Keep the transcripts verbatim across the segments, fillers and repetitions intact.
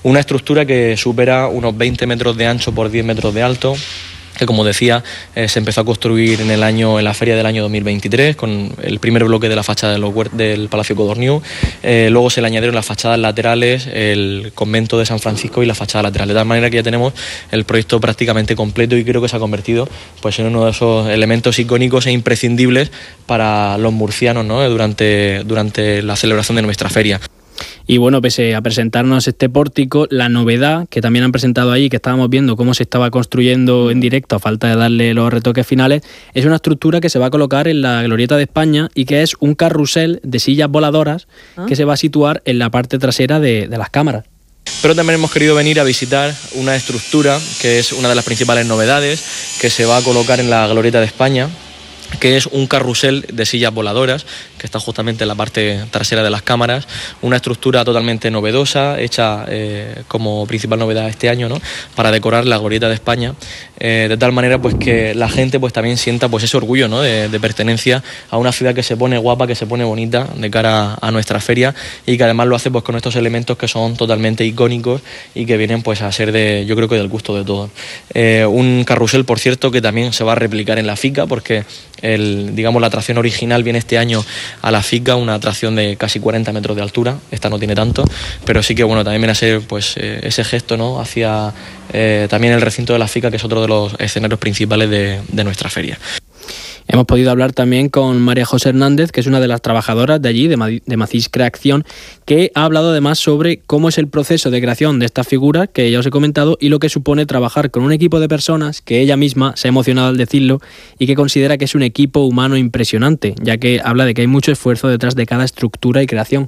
Una estructura que supera unos veinte metros de ancho por diez metros de alto, que como decía eh, se empezó a construir en el año en la feria del año dos mil veintitrés con el primer bloque de la fachada de los, del Palacio Codorniu, eh, luego se le añadieron las fachadas laterales, el convento de San Francisco y la fachada lateral, de tal manera que ya tenemos el proyecto prácticamente completo y creo que se ha convertido pues en uno de esos elementos icónicos e imprescindibles para los murcianos, ¿no? durante, durante la celebración de nuestra feria. Y bueno, pese a presentarnos este pórtico, la novedad que también han presentado ahí, que estábamos viendo cómo se estaba construyendo en directo a falta de darle los retoques finales, es una estructura que se va a colocar en la Glorieta de España y que es un carrusel de sillas voladoras ¿Ah? que se va a situar en la parte trasera de, de las cámaras. Pero también hemos querido venir a visitar una estructura que es una de las principales novedades que se va a colocar en la Glorieta de España, que es un carrusel de sillas voladoras que está justamente en la parte trasera de las cámaras, una estructura totalmente novedosa, hecha eh, como principal novedad este año, ¿no? para decorar la Glorieta de España, eh, de tal manera pues que la gente pues también sienta pues ese orgullo, ¿no? de, de pertenencia a una ciudad que se pone guapa, que se pone bonita de cara a nuestra feria y que además lo hace pues con estos elementos que son totalmente icónicos y que vienen pues a ser de, yo creo que del gusto de todos. Eh, un carrusel, por cierto, que también se va a replicar en la FICA, porque el, digamos, la atracción original viene este año a la FICA, una atracción de casi cuarenta metros de altura, esta no tiene tanto, pero sí que bueno, también viene a ser pues eh, ese gesto, ¿no? hacia eh, también el recinto de la FICA, que es otro de los escenarios principales de, de nuestra feria. Hemos podido hablar también con María José Hernández, que es una de las trabajadoras de allí, de, de Macís Creación, que ha hablado además sobre cómo es el proceso de creación de estas figuras, que ya os he comentado, y lo que supone trabajar con un equipo de personas que ella misma se ha emocionado al decirlo y que considera que es un equipo humano impresionante, ya que habla de que hay mucho esfuerzo detrás de cada estructura y creación.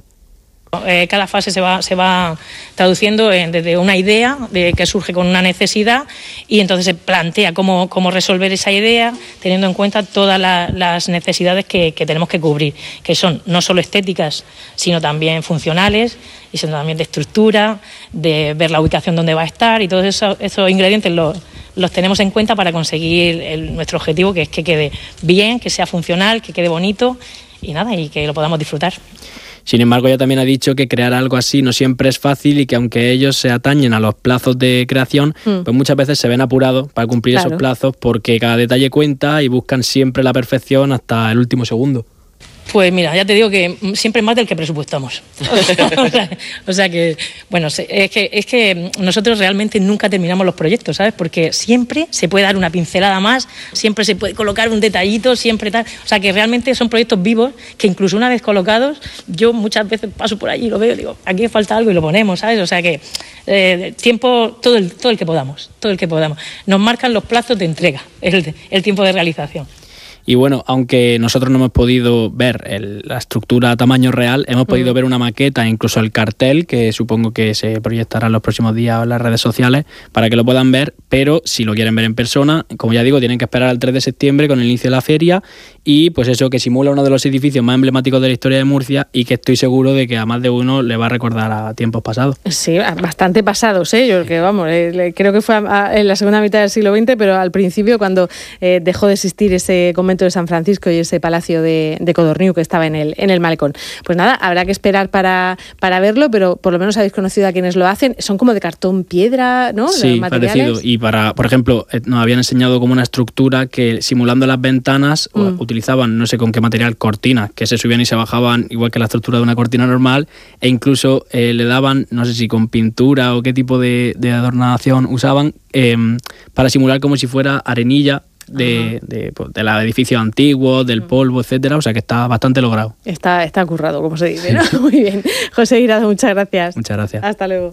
Eh, cada fase se va, se va traduciendo en, desde una idea de, que surge con una necesidad y entonces se plantea cómo, cómo resolver esa idea teniendo en cuenta todas la, las necesidades que, que tenemos que cubrir, que son no solo estéticas sino también funcionales y sino también de estructura, de ver la ubicación donde va a estar y todos esos, esos ingredientes los, los tenemos en cuenta para conseguir el, nuestro objetivo, que es que quede bien, que sea funcional, que quede bonito y nada, y que lo podamos disfrutar. Sin embargo, ella también ha dicho que crear algo así no siempre es fácil y que aunque ellos se atañen a los plazos de creación, mm. pues muchas veces se ven apurados para cumplir claro. esos plazos porque cada detalle cuenta y buscan siempre la perfección hasta el último segundo. Pues mira, ya te digo que siempre más del que presupuestamos. o, sea, o sea que, bueno, es que, es que nosotros realmente nunca terminamos los proyectos, ¿sabes? Porque siempre se puede dar una pincelada más, siempre se puede colocar un detallito, siempre tal. O sea que realmente son proyectos vivos que incluso una vez colocados, yo muchas veces paso por allí y lo veo y digo, aquí falta algo y lo ponemos, ¿sabes? O sea que eh, tiempo, todo el, todo el que podamos, todo el que podamos. Nos marcan los plazos de entrega, el, el tiempo de realización. Y bueno, aunque nosotros no hemos podido ver el, la estructura a tamaño real, hemos podido mm. ver una maqueta e incluso el cartel, que supongo que se proyectará en los próximos días en las redes sociales para que lo puedan ver, pero si lo quieren ver en persona, como ya digo, tienen que esperar al tres de septiembre con el inicio de la feria y pues eso, que simula uno de los edificios más emblemáticos de la historia de Murcia y que estoy seguro de que a más de uno le va a recordar a tiempos pasados. Sí, bastante pasados, ¿eh? Yo que vamos, eh, creo que fue a, a, en la segunda mitad del siglo veinte, pero al principio cuando eh, dejó de existir ese convento de San Francisco y ese palacio de, de Codorniu que estaba en el, en el malecón. Pues nada, habrá que esperar para, para verlo, pero por lo menos habéis conocido a quienes lo hacen. Son como de cartón piedra, ¿no? Sí, parecido. Y para, por ejemplo, nos habían enseñado como una estructura que simulando las ventanas mm. utilizaban, no sé con qué material, cortinas, que se subían y se bajaban igual que la estructura de una cortina normal, e incluso eh, le daban, no sé si con pintura o qué tipo de, de adornación usaban, eh, para simular como si fuera arenilla de, de, pues, de los edificios antiguos, del polvo, etcétera, o sea que está bastante logrado. Está, está currado, como se dice, ¿no? Muy bien. José Guirado, muchas gracias. Muchas gracias. Hasta luego.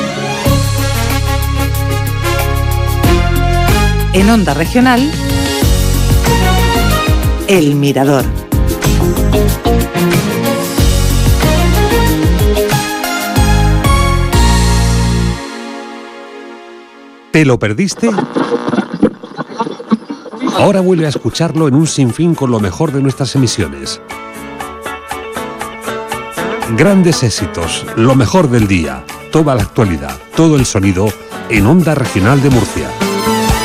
En Onda Regional, El Mirador. ¿Te lo perdiste? Ahora vuelve a escucharlo en un sinfín con lo mejor de nuestras emisiones. Grandes éxitos, lo mejor del día, toda la actualidad, todo el sonido en Onda Regional de Murcia.